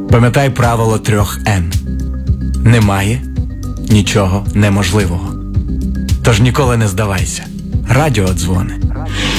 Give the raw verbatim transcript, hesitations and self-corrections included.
Пам'ятай правило трьох Н. Немає нічого неможливого. Тож ніколи не здавайся. Радіодзвони.